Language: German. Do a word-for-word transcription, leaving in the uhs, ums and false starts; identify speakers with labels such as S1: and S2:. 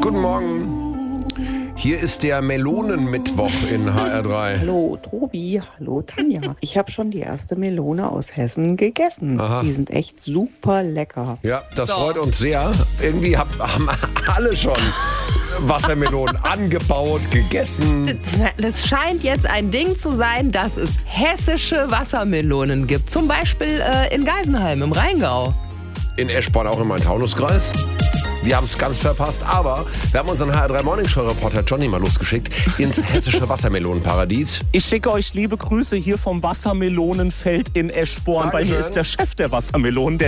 S1: Guten Morgen. Hier ist der Melonenmittwoch in H R drei.
S2: Hallo Tobi, hallo Tanja. Ich habe schon die erste Melone aus Hessen gegessen.
S1: Aha.
S2: Die sind echt super lecker.
S1: Ja, das freut uns sehr. Irgendwie hab, haben alle schon Wassermelonen angebaut, gegessen.
S3: Das scheint jetzt ein Ding zu sein, dass es hessische Wassermelonen gibt. Zum Beispiel äh, in Geisenheim im Rheingau.
S1: In Eschborn auch im Main-Taunus-Kreis. Wir haben es ganz verpasst, aber wir haben unseren H R drei Morning Show Reporter Johnny mal losgeschickt ins hessische Wassermelonenparadies.
S4: Ich schicke euch liebe Grüße hier vom Wassermelonenfeld in Eschborn. Bei mir
S1: Dankeschön.
S4: ist der Chef der Wassermelonen, der